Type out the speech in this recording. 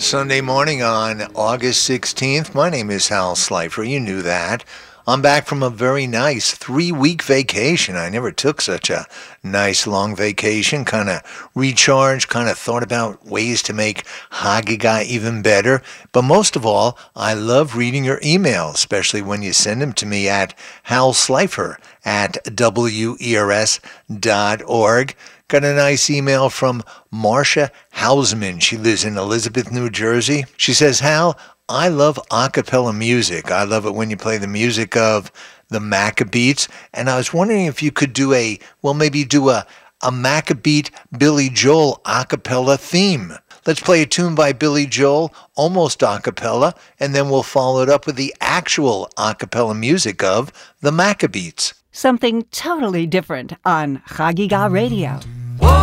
Sunday morning on August 16th. My name is Hal Slifer. You knew that. I'm back from a very nice 3-week vacation. I never took such a nice long vacation. Kind of recharged, kind of thought about ways to make Haggadah even better. But most of all, I love reading your emails, especially when you send them to me at halslifer@wers.org. Got a nice email from Marcia Hausman. She lives in Elizabeth, New Jersey. She says, Hal, I love a cappella music. I love it when you play the music of the Maccabeats. And I was wondering if you could do a Maccabeat Billy Joel a cappella theme. Let's play a tune by Billy Joel, almost a cappella, and then we'll follow it up with the actual a cappella music of the Maccabeats. Something totally different on Haggadah Radio.